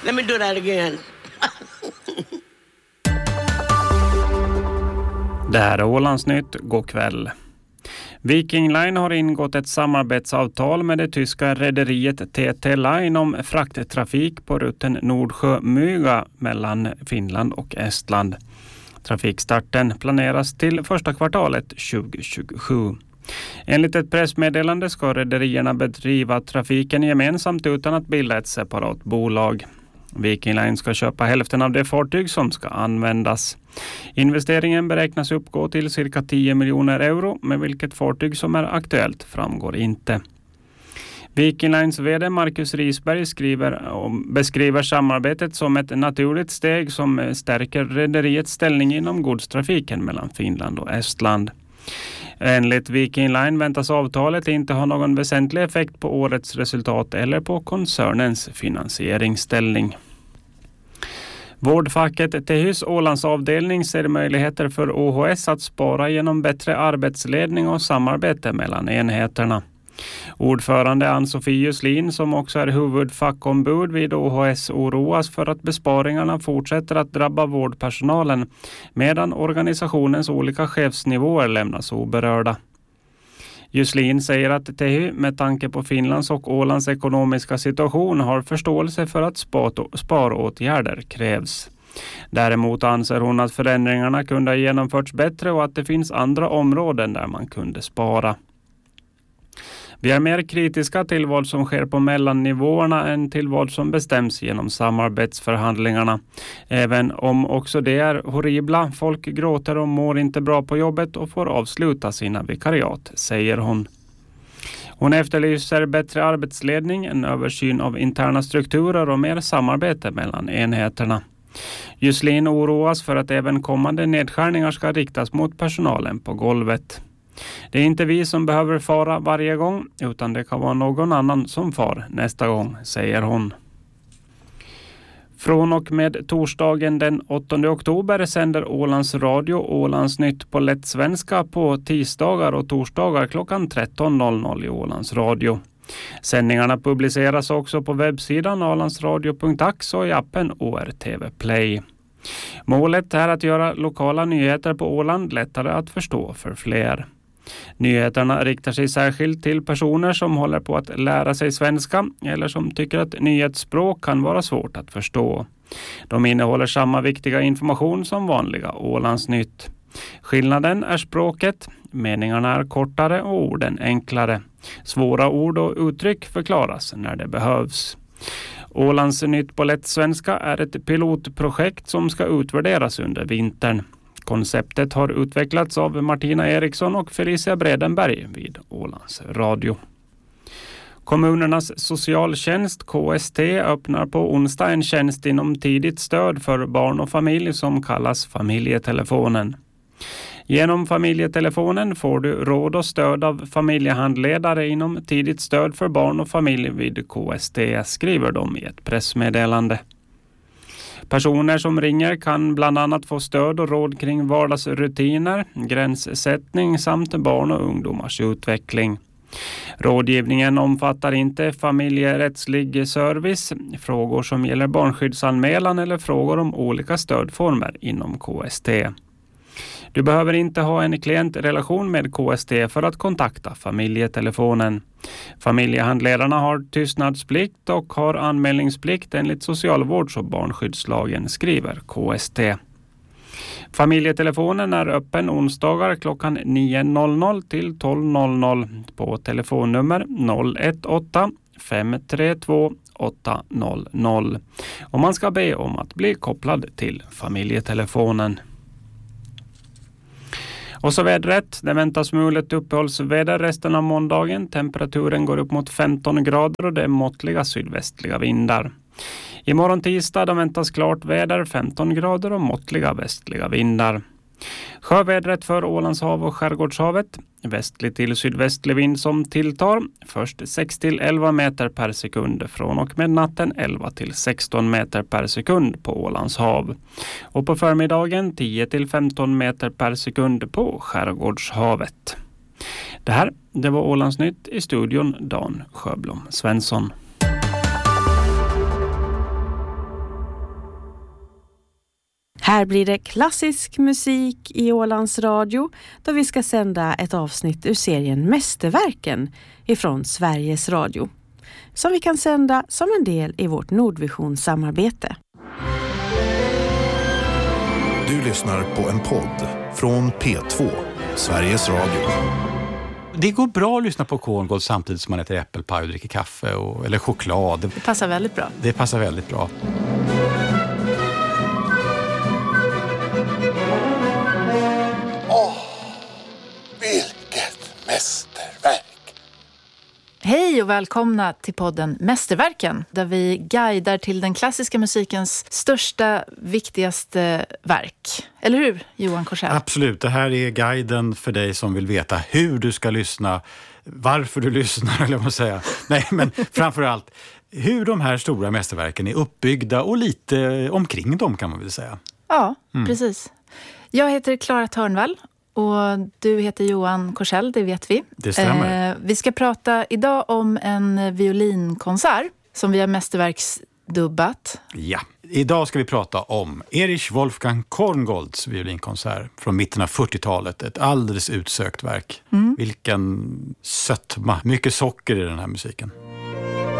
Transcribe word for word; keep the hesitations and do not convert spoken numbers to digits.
Let me do that again. Det här är Ålandsnytt, god kväll. Viking Line har ingått ett samarbetsavtal med det tyska rederiet T T Line om frakttrafik på rutten Nordsjö-Myga mellan Finland och Estland. Trafikstarten planeras till första kvartalet tjugo tjugosju. Enligt ett pressmeddelande ska rederierna bedriva trafiken gemensamt utan att bilda ett separat bolag. Viking Line ska köpa hälften av det fartyg som ska användas. Investeringen beräknas uppgå till cirka tio miljoner euro, med vilket fartyg som är aktuellt framgår inte. Viking Lines vd Marcus Risberg skriver om, beskriver samarbetet som ett naturligt steg som stärker rederiets ställning inom godstrafiken mellan Finland och Estland. Enligt Viking Line väntas avtalet inte ha någon väsentlig effekt på årets resultat eller på koncernens finansieringsställning. Vårdfacket T H Y:s Ålands avdelning ser möjligheter för O H S att spara genom bättre arbetsledning och samarbete mellan enheterna. Ordförande Ann-Sofie Juslin, som också är huvudfackombud vid O H S, oroas för att besparingarna fortsätter att drabba vårdpersonalen medan organisationens olika chefsnivåer lämnas oberörda. Juslin säger att T H Y med tanke på Finlands och Ålands ekonomiska situation har förståelse för att sparåtgärder krävs. Däremot anser hon att förändringarna kunde ha genomförts bättre och att det finns andra områden där man kunde spara. Vi är mer kritiska till vad som sker på mellannivåerna än till vad som bestäms genom samarbetsförhandlingarna. Även om också det är horribla, folk gråter och mår inte bra på jobbet och får avsluta sina vikariat, säger hon. Hon efterlyser bättre arbetsledning, en översyn av interna strukturer och mer samarbete mellan enheterna. Juslin oroas för att även kommande nedskärningar ska riktas mot personalen på golvet. Det är inte vi som behöver fara varje gång, utan det kan vara någon annan som far nästa gång, säger hon. Från och med torsdagen den åttonde oktober sänder Ålands Radio Ålandsnytt på lätt svenska på tisdagar och torsdagar klockan tretton noll noll i Ålands Radio. Sändningarna publiceras också på webbsidan ålandsradio punkt ax och i appen O R T V Play. Målet är att göra lokala nyheter på Åland lättare att förstå för fler. Nyheterna riktar sig särskilt till personer som håller på att lära sig svenska eller som tycker att nyhetsspråk kan vara svårt att förstå. De innehåller samma viktiga information som vanliga Ålandsnytt. Skillnaden är språket, meningarna är kortare och orden enklare. Svåra ord och uttryck förklaras när det behövs. Ålandsnytt på lätt svenska är ett pilotprojekt som ska utvärderas under vintern. Konceptet har utvecklats av Martina Eriksson och Felicia Bredenberg vid Ålands Radio. Kommunernas socialtjänst K S T öppnar på onsdag en tjänst inom tidigt stöd för barn och familj som kallas familjetelefonen. Genom familjetelefonen får du råd och stöd av familjehandledare inom tidigt stöd för barn och familj vid K S T, skriver de i ett pressmeddelande. Personer som ringer kan bland annat få stöd och råd kring vardagsrutiner, gränssättning samt barn och ungdomars utveckling. Rådgivningen omfattar inte familjerättslig service, frågor som gäller barnskyddsanmälan eller frågor om olika stödformer inom K S T. Du behöver inte ha en klientrelation med K S T för att kontakta familjetelefonen. Familjehandledarna har tystnadsplikt och har anmälningsplikt enligt socialvårds- och barnskyddslagen, skriver K S T. Familjetelefonen är öppen onsdagar klockan nio noll noll till tolv noll noll på telefonnummer noll ett åtta fem tre två åtta noll noll. Och man ska be om att bli kopplad till familjetelefonen. Och så vädret, det väntas mulet uppehållsväder resten av måndagen. Temperaturen går upp mot femton grader och det är måttliga sydvästliga vindar. Imorgon tisdag då väntas klart väder, femton grader och måttliga västliga vindar. Sjövädret för Ålandshav och Skärgårdshavet. Västlig till sydvästlig vind som tilltar. Först sex till elva meter per sekund. Från och med natten elva till sexton meter per sekund på Ålandshav. Och på förmiddagen tio till femton meter per sekund på Skärgårdshavet. Det här, det var Ålandsnytt, i studion Dan Sjöblom Svensson. Här blir det klassisk musik i Ålands Radio då vi ska sända ett avsnitt ur serien Mästerverken ifrån Sveriges Radio, som vi kan sända som en del i vårt Nordvision-samarbete. Du lyssnar på en podd från P två, Sveriges Radio. Det går bra att lyssna på Korngold samtidigt som man äter äppelpaj och dricker kaffe och, eller choklad. Det passar väldigt bra. Det passar väldigt bra. Åh, vilket mästerverk! Hej och välkomna till podden Mästerverken, där vi guidar till den klassiska musikens största, viktigaste verk. Eller hur, Johan Korsell? Absolut, det här är guiden för dig som vill veta hur du ska lyssna, varför du lyssnar, eller vad man säger. Nej, men framförallt hur de här stora mästerverken är uppbyggda och lite omkring dem, kan man väl säga. Ja, mm. precis. Jag heter Clara Törnvall. Och du heter Johan Korsell, det vet vi. Det stämmer. Eh, vi ska prata idag om en violinkonsert som vi har mästerverksdubbat. Ja, idag ska vi prata om Erich Wolfgang Korngolds violinkonsert från mitten av fyrtiotalet. Ett alldeles utsökt verk. Mm. Vilken sötma, mycket socker i den här musiken.